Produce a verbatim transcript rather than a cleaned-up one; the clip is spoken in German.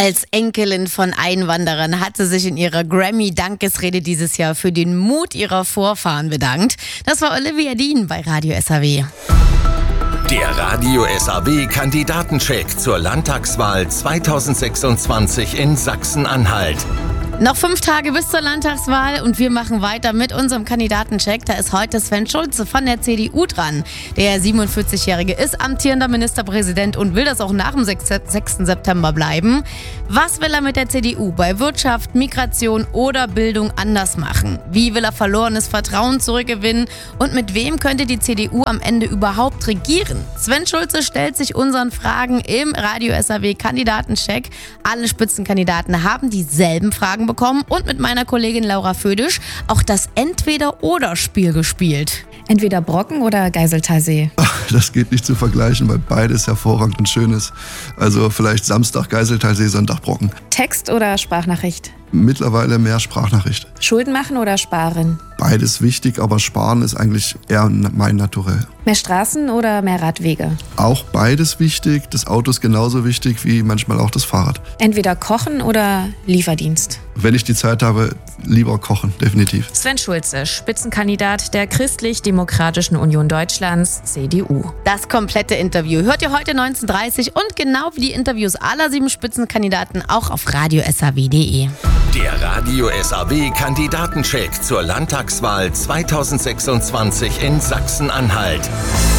Als Enkelin von Einwanderern hat sie sich in ihrer Grammy-Dankesrede dieses Jahr für den Mut ihrer Vorfahren bedankt. Das war Olivia Dean bei Radio S A W. Der Radio S A W-Kandidatencheck zur Landtagswahl zweitausendsechsundzwanzig in Sachsen-Anhalt. Noch fünf Tage bis zur Landtagswahl und wir machen weiter mit unserem Kandidatencheck. Da ist heute Sven Schulze von der C D U dran. Der siebenundvierzigjährige ist amtierender Ministerpräsident und will das auch nach dem sechsten September bleiben. Was will er mit der C D U bei Wirtschaft, Migration oder Bildung anders machen? Wie will er verlorenes Vertrauen zurückgewinnen? Und mit wem könnte die C D U am Ende überhaupt regieren? Sven Schulze stellt sich unseren Fragen im Radio S A W-Kandidatencheck. Alle Spitzenkandidaten haben dieselben Fragen bekommen und mit meiner Kollegin Laura Födisch auch das Entweder-oder-Spiel gespielt. Entweder Brocken oder Geiseltalsee? Ach, das geht nicht zu vergleichen, weil beides hervorragend und schön ist. Also vielleicht Samstag Geiseltalsee, Sonntag Brocken. Text oder Sprachnachricht? Mittlerweile mehr Sprachnachricht. Schulden machen oder sparen? Beides wichtig, aber sparen ist eigentlich eher mein Naturell. Mehr Straßen oder mehr Radwege? Auch beides wichtig. Das Auto ist genauso wichtig wie manchmal auch das Fahrrad. Entweder kochen oder Lieferdienst? Wenn ich die Zeit habe, lieber kochen, definitiv. Sven Schulze, Spitzenkandidat der Christlich-Demokratischen Union Deutschlands, C D U. Das komplette Interview hört ihr heute neunzehn Uhr dreißig und genau wie die Interviews aller sieben Spitzenkandidaten auch auf radio s a w punkt d e. Der Radio S A W-Kandidatencheck zur Landtagswahl zweitausendsechsundzwanzig in Sachsen-Anhalt.